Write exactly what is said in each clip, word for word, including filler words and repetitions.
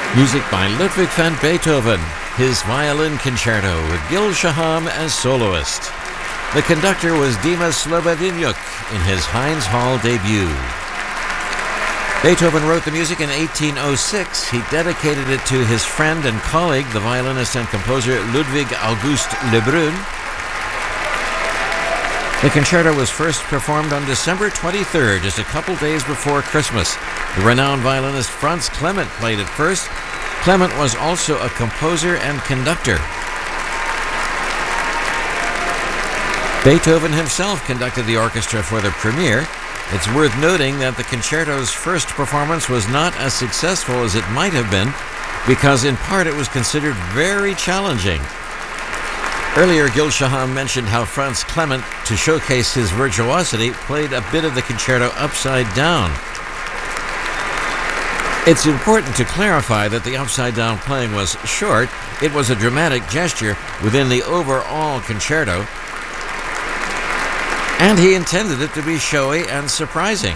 Music by Ludwig van Beethoven, his violin concerto with Gil Shaham as soloist. The conductor was Dima Slobodinyuk in his Heinz Hall debut. Beethoven wrote the music in eighteen oh six. He dedicated it to his friend and colleague, the violinist and composer Ludwig August Lebrun. The concerto was first performed on December twenty-third, just a couple days before Christmas. The renowned violinist Franz Clement played it first. Clement was also a composer and conductor. Beethoven himself conducted the orchestra for the premiere. It's worth noting that the concerto's first performance was not as successful as it might have been because in part it was considered very challenging. Earlier, Gil Shaham mentioned how Franz Clement, to showcase his virtuosity, played a bit of the concerto upside down. It's important to clarify that the upside-down playing was short. It was a dramatic gesture within the overall concerto, and he intended it to be showy and surprising.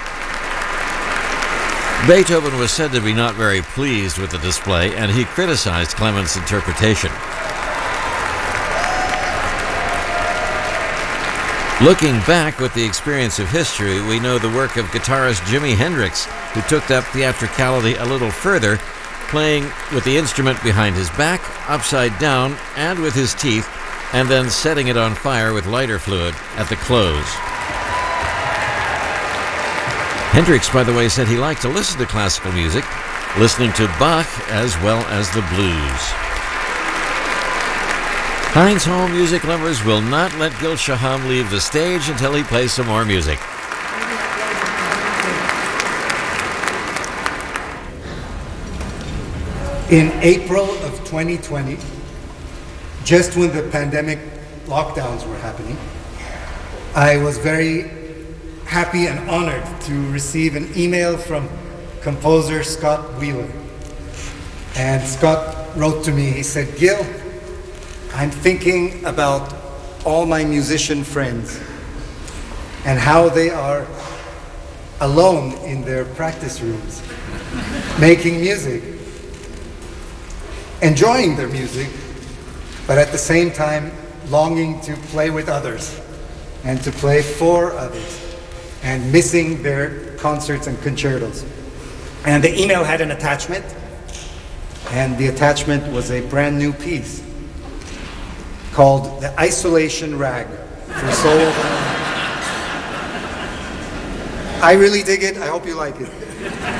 Beethoven was said to be not very pleased with the display, and he criticized Clement's interpretation. Looking back with the experience of history, we know the work of guitarist Jimi Hendrix, who took that theatricality a little further, playing with the instrument behind his back, upside down, and with his teeth, and then setting it on fire with lighter fluid at the close. Hendrix, by the way, said he liked to listen to classical music, listening to Bach as well as the blues. Heinz Hall music lovers will not let Gil Shaham leave the stage until he plays some more music. In April of twenty twenty, just when the pandemic lockdowns were happening, I was very happy and honored to receive an email from composer Scott Wheeler. And Scott wrote to me, he said, "Gil, I'm thinking about all my musician friends and how they are alone in their practice rooms, making music, enjoying their music, but at the same time longing to play with others and to play for others and missing their concerts and concertos." And the email had an attachment, and the attachment was a brand new piece called The Isolation Rag for Solo Violin. I really dig it. I hope you like it.